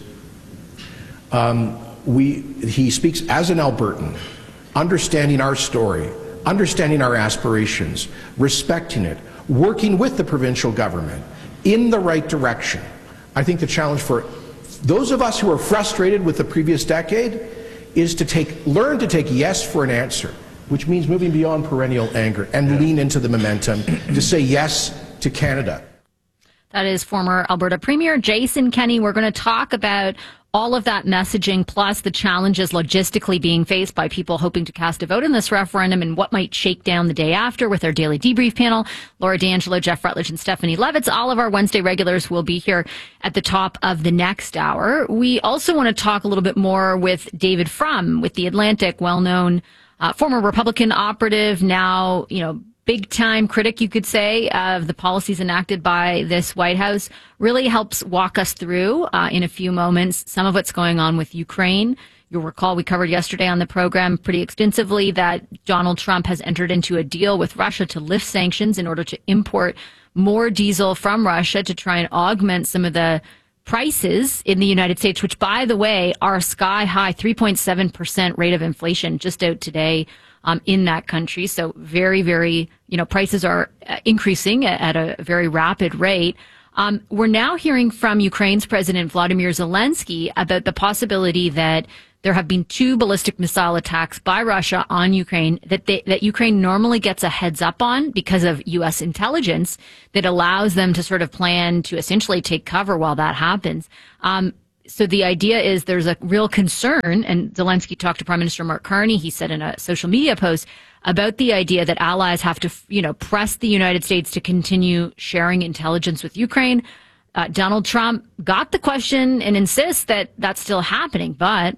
S27: um, we, he speaks as an Albertan, understanding our story, understanding our aspirations, respecting it, working with the provincial government in the right direction. I think the challenge for those of us who are frustrated with the previous decade is to take, learn to take yes for an answer, which means moving beyond perennial anger and yeah. lean into the momentum to say yes to Canada.
S8: That is former Alberta Premier Jason Kenney. We're going to talk about all of that messaging, plus the challenges logistically being faced by people hoping to cast a vote in this referendum and what might shake down the day after with our daily debrief panel. Laura D'Angelo, Jeff Rutledge, and Stephanie Levitz, all of our Wednesday regulars, will be here at the top of the next hour. We also want to talk a little bit more with David Frum with The Atlantic, well-known uh, former Republican operative, now, you know, big-time critic, you could say, of the policies enacted by this White House. Really helps walk us through, uh, in a few moments, some of what's going on with Ukraine, You'll recall we covered yesterday on the program pretty extensively that Donald Trump has entered into a deal with Russia to lift sanctions in order to import more diesel from Russia to try and augment some of the prices in the United States, which, by the way, are sky high, three point seven percent rate of inflation just out today um, in that country. So very, very, you know, prices are increasing at a very rapid rate. Um, we're now hearing from Ukraine's President Vladimir Zelensky about the possibility that there have been two ballistic missile attacks by Russia on Ukraine that they, that Ukraine normally gets a heads up on because of U S intelligence that allows them to sort of plan to essentially take cover while that happens. Um, so the idea is there's a real concern, and Zelensky talked to Prime Minister Mark Carney, he said in a social media post, about the idea that allies have to, you know, press the United States to continue sharing intelligence with Ukraine. Uh, Donald Trump got the question and insists that that's still happening, but...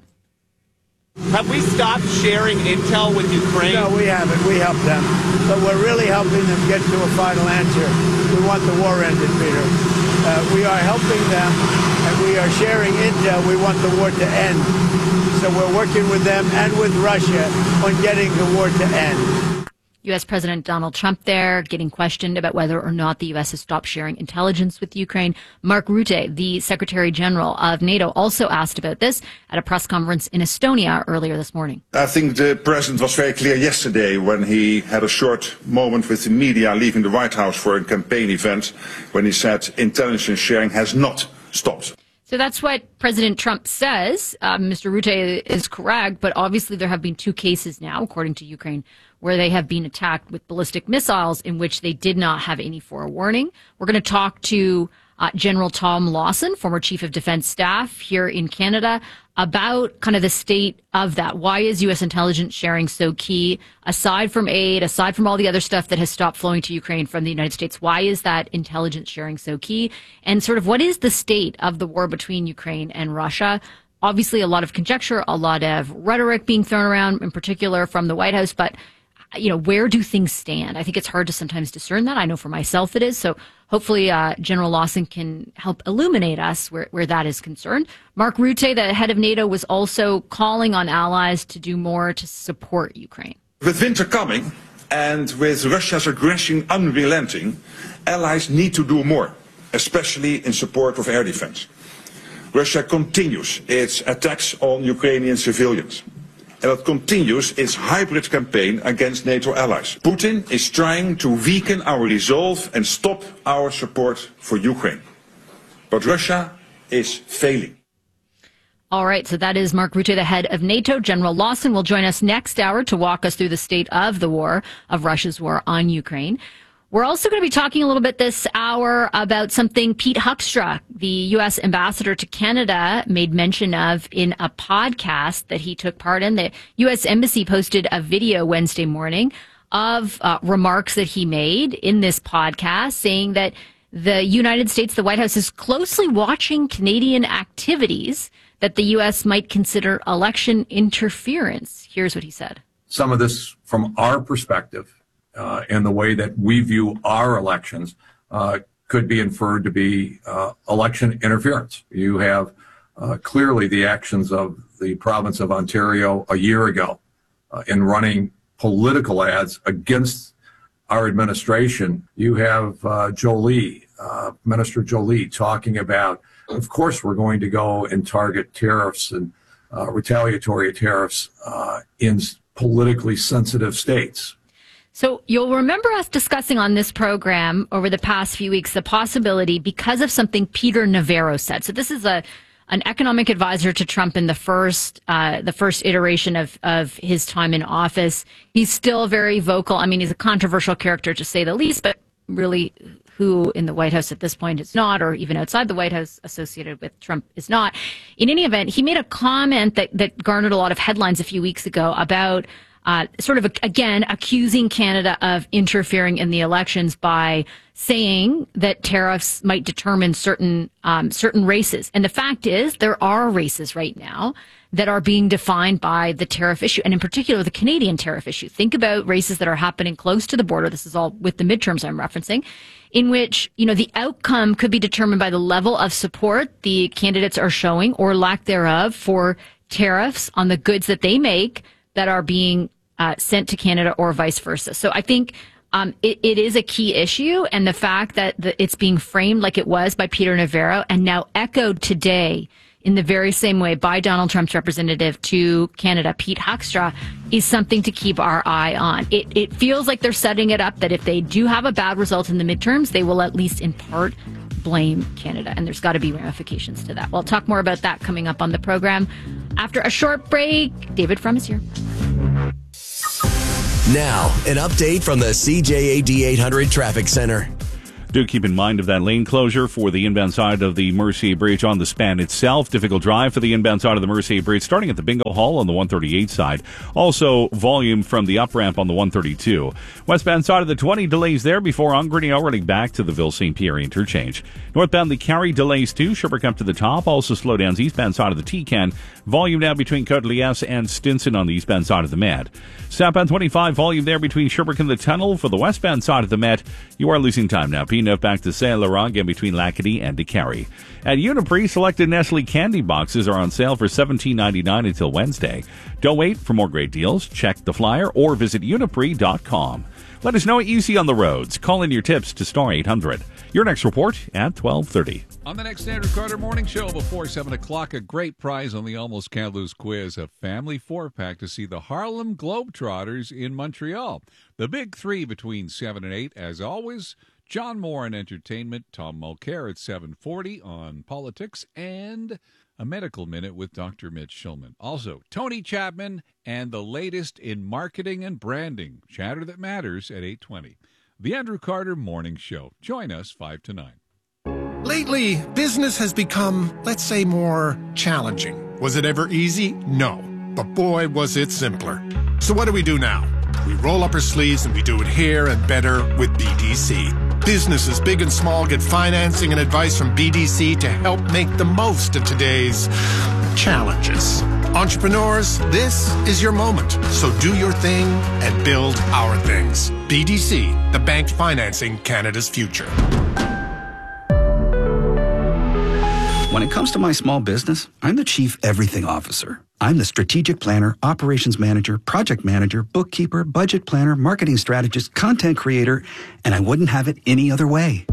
S1: Have we stopped sharing intel with Ukraine?
S3: No, we haven't. We help them. But we're really helping them get to a final answer. We want the war ended, Peter. Uh, we are helping them, and we are sharing intel. We want the war to end. So we're working with them and with Russia on getting the war to end.
S8: U S. President Donald Trump there getting questioned about whether or not the U S has stopped sharing intelligence with Ukraine. Mark Rutte, the Secretary General of NATO, also asked about this at a press conference in Estonia earlier this morning.
S18: I think the president was very clear yesterday when he had a short moment with the media leaving the White House for a campaign event when he said intelligence sharing has not stopped.
S8: So that's what President Trump says. Um, Mister Rutte is correct, but obviously there have been two cases now, according to Ukraine, where they have been attacked with ballistic missiles in which they did not have any forewarning. We're going to talk to uh, General Tom Lawson, former Chief of Defense Staff here in Canada, about kind of the state of that. Why is U S intelligence sharing so key? Aside from aid, aside from all the other stuff that has stopped flowing to Ukraine from the United States, why is that intelligence sharing so key? And sort of what is the state of the war between Ukraine and Russia? Obviously, a lot of conjecture, a lot of rhetoric being thrown around, in particular from the White House, but you know, where do things stand? I think it's hard to sometimes discern that. I know for myself it is. So hopefully uh, General Lawson can help illuminate us where, where that is concerned. Mark Rutte, the head of NATO, was also calling on allies to do more to support Ukraine.
S18: With winter coming and with Russia's aggression unrelenting, allies need to do more, especially in support of air defense. Russia continues its attacks on Ukrainian civilians. And it continues its hybrid campaign against NATO allies. Putin is trying to weaken our resolve and stop our support for Ukraine. But Russia is failing.
S8: All right, so that is Mark Rutte, the head of NATO. General Lawson will join us next hour to walk us through the state of the war, of Russia's war on Ukraine. We're also going to be talking a little bit this hour about something Pete Huckstra, the U S ambassador to Canada, made mention of in a podcast that he took part in. The U S Embassy posted a video Wednesday morning of uh, remarks that he made in this podcast saying that the United States, the White House, is closely watching Canadian activities that the U S might consider election interference. Here's what he said.
S20: Some of this, from our perspective, Uh, and the way that we view our elections uh, could be inferred to be uh, election interference. You have uh, clearly the actions of the province of Ontario a year ago uh, in running political ads against our administration. You have uh, Jolie, uh, Minister Jolie, talking about, of course, we're going to go and target tariffs and uh, retaliatory tariffs uh, in politically sensitive states.
S8: So you'll remember us discussing on this program over the past few weeks the possibility because of something Peter Navarro said. So this is a an economic advisor to Trump in the first uh, the first iteration of of his time in office. He's still very vocal. I mean, he's a controversial character to say the least, but really who in the White House at this point is not, or even outside the White House associated with Trump is not. In any event, he made a comment that, that garnered a lot of headlines a few weeks ago about Uh, sort of, again, accusing Canada of interfering in the elections by saying that tariffs might determine certain um, certain races. And the fact is, there are races right now that are being defined by the tariff issue, and in particular, the Canadian tariff issue. Think about races that are happening close to the border. This is all with the midterms I'm referencing, in which, you know, the outcome could be determined by the level of support the candidates are showing or lack thereof for tariffs on the goods that they make that are being uh, sent to Canada or vice versa. So I think um, it, it is a key issue, and the fact that the, it's being framed like it was by Peter Navarro and now echoed today in the very same way by Donald Trump's representative to Canada, Pete Hoekstra, is something to keep our eye on. It, it feels like they're setting it up that if they do have a bad result in the midterms, they will at least in part blame Canada, and there's got to be ramifications to that. We'll talk more about that coming up on the program. After a short break, David Frum is here.
S7: Now, an update from the C J A D eight hundred Traffic Center.
S16: Do keep in mind of that lane closure for the inbound side of the Mercier Bridge on the span itself. Difficult drive for the inbound side of the Mercier Bridge, starting at the Bingo Hall on the one thirty-eight side. Also, volume from the up ramp on the one thirty-two. Westbound side of the twenty, delays there before Ongrenio, running back to the Ville-Saint Pierre interchange. Northbound, the Carry delays too. Sherbrooke up to the top. Also, slowdowns eastbound side of the T-Can. Volume now between Côte-Liesse and Stinson on the eastbound side of the Met. Southbound twenty-five, volume there between Sherbrooke and the Tunnel. For the westbound side of the Met, you are losing time now. P nine back to Saint-Laurent, again between Lacadie and DeCarry. At Uniprix, selected Nestle candy boxes are on sale for seventeen ninety-nine until Wednesday. Don't wait for more great deals. Check the flyer or visit uniprix dot com. Let us know what you see on the roads. Call in your tips to star eight hundred. Your next report at twelve thirty.
S5: On the next Andrew Carter Morning Show before seven o'clock, a great prize on the Almost Can't Lose quiz, a family four-pack to see the Harlem Globetrotters in Montreal. The big three between seven and eight, as always. John Moore in entertainment, Tom Mulcair at seven forty on politics, and a medical minute with Doctor Mitch Shulman. Also, Tony Chapman and the latest in marketing and branding. Chatter that matters at eight twenty. The Andrew Carter Morning Show. Join us five to nine.
S11: Lately, business has become, let's say, more challenging. Was it ever easy? No. But boy, was it simpler. So what do we do now? We roll up our sleeves and we do it here and better with B D C. Businesses big and small get financing and advice from B D C to help make the most of today's challenges. Entrepreneurs, this is your moment. So do your thing and build our things. B D C, the bank financing Canada's future.
S17: When it comes to my small business, I'm the Chief Everything Officer. I'm the strategic planner, operations manager, project manager, bookkeeper, budget planner, marketing strategist, content creator, and I wouldn't have it any other way.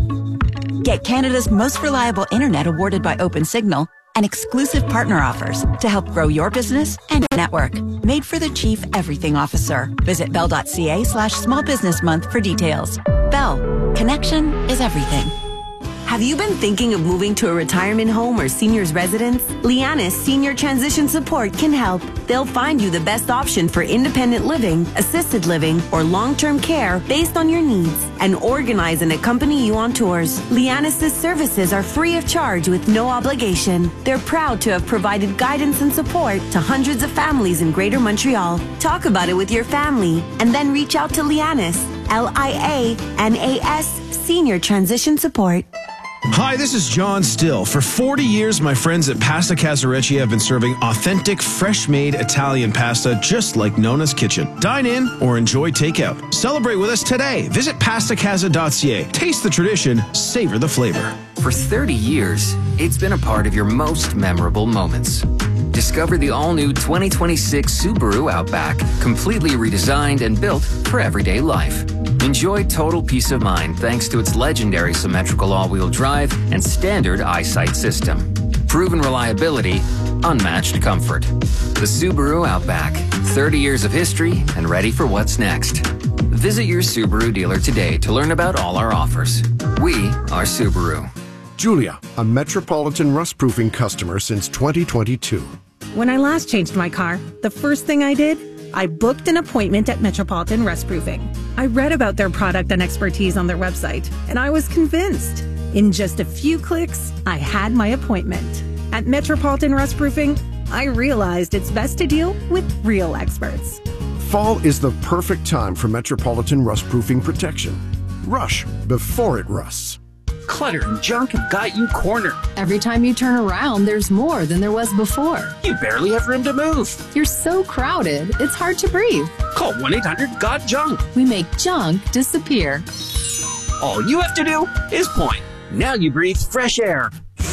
S19: Get Canada's most reliable internet awarded by OpenSignal and exclusive partner offers to help grow your business and your network. Made for the Chief Everything Officer. Visit bell.ca slash small business month for details. Bell. Connection is everything.
S21: Have you been thinking of moving to a retirement home or senior's residence? Lianis Senior Transition Support can help. They'll find you the best option for independent living, assisted living, or long-term care based on your needs and organize and accompany you on tours. Lianis' services are free of charge with no obligation. They're proud to have provided guidance and support to hundreds of families in Greater Montreal. Talk about it with your family and then reach out to Lianis, L I A N A S, Senior Transition Support.
S22: Hi, this is John Still. For forty years, my friends at Pasta Casarecci have been serving authentic, fresh-made Italian pasta just like Nona's Kitchen. Dine in or enjoy takeout. Celebrate with us today. Visit pasta casa dot c a. Taste the tradition, savor the flavor.
S23: For thirty years, it's been a part of your most memorable moments. Discover the all-new twenty twenty-six Subaru Outback, completely redesigned and built for everyday life. Enjoy total peace of mind thanks to its legendary symmetrical all-wheel drive and standard eyesight system. Proven reliability, unmatched comfort. The Subaru Outback, thirty years of history and ready for what's next. Visit your Subaru dealer today to learn about all our offers. We are Subaru.
S28: Julia, a Metropolitan rust-proofing customer since twenty twenty-two.
S29: When I last changed my car, the first thing I did, I booked an appointment at Metropolitan Rustproofing. I read about their product and expertise on their website, and I was convinced. In just a few clicks, I had my appointment. At Metropolitan Rustproofing, I realized it's best to deal with real experts.
S28: Fall is the perfect time for Metropolitan rust-proofing protection. Rush before it rusts.
S30: Clutter and junk have got you cornered.
S31: Every time you turn around, there's more than there was before.
S30: You barely have room to move.
S31: You're so crowded, it's hard to breathe.
S30: Call one eight hundred got junk.
S31: We make junk disappear.
S30: All you have to do is point. Now you breathe fresh air.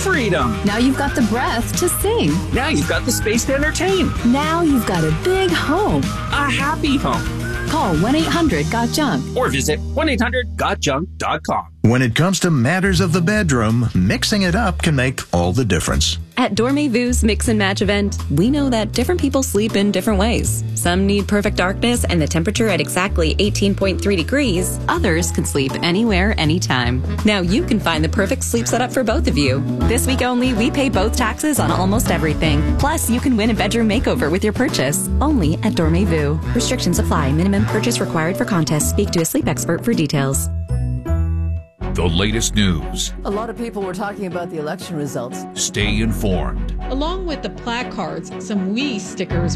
S30: Freedom.
S31: Now you've got the breath to sing.
S30: Now you've got the space to entertain.
S31: Now you've got a big home.
S30: A happy home.
S31: Call one eight hundred got junk.
S30: Or visit one eight hundred got junk dot com.
S2: When it comes to matters of the bedroom, mixing it up can make all the difference.
S4: At Dormez-Vu's Mix and Match event, we know that different people sleep in different ways. Some need perfect darkness and the temperature at exactly eighteen point three degrees. Others can sleep anywhere, anytime. Now you can find the perfect sleep setup for both of you. This week only, we pay both taxes on almost everything. Plus, you can win a bedroom makeover with your purchase. Only at Dormez-Vu. Restrictions apply. Minimum purchase required for contest. Speak to a sleep expert for details.
S6: The latest news.
S9: A lot of people were talking about the election results.
S6: Stay informed.
S10: Along with the placards, some We stickers